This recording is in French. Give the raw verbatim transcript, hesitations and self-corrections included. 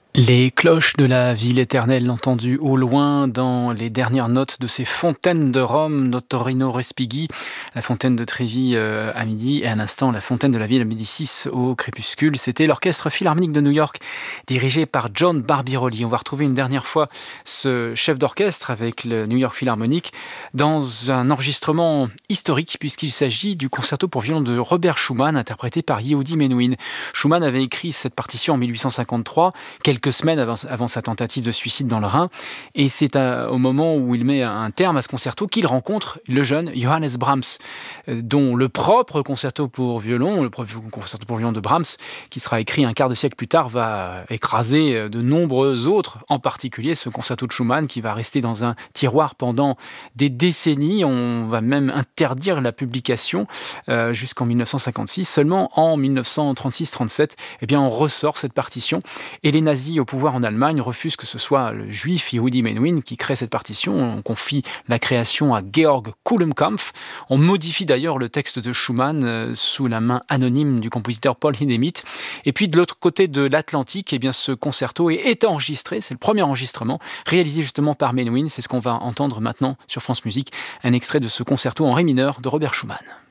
Les cloches de la ville éternelle entendues au loin dans les dernières notes de ces fontaines de Rome, Notorino Respighi, la fontaine de Trévi euh, à midi et à l'instant la fontaine de la ville à Médicis au crépuscule. C'était l'orchestre philharmonique de New York dirigé par John Barbirolli. On va retrouver une dernière fois ce chef d'orchestre avec le New York Philharmonic dans un enregistrement historique puisqu'il s'agit du concerto pour violon de Robert Schumann interprété par Yehudi Menuhin. Schumann avait écrit cette partition en mille huit cent cinquantre-trois, quelques semaines avant, avant sa tentative de suicide dans le Rhin. Et c'est à, au moment où il met un terme à ce concerto qu'il rencontre le jeune Johannes Brahms, euh, dont le propre concerto pour violon, le propre concerto pour violon de Brahms, qui sera écrit un quart de siècle plus tard, va écraser de nombreux autres, en particulier ce concerto de Schumann qui va rester dans un tiroir pendant des décennies. On va même interdire la publication euh, jusqu'en mille neuf cent cinquante-six. Seulement en mille neuf cent trente-six trente-sept, eh bien, on ressort cette partition et les nazis au pouvoir en Allemagne refusent que ce soit le juif Yehudi Menuhin qui crée cette partition. On confie la création à Georg Kulenkampff. On modifie d'ailleurs le texte de Schumann euh, sous la main anonyme du compositeur Paul Hindemith. Et puis de l'autre côté de l'Atlantique, eh bien, ce concerto est, est enregistré. C'est le premier enregistrement réalisé justement par Menuhin. C'est ce qu'on va entendre maintenant sur France Musique, un extrait de ce concerto en ré mineur de Robert Schumann.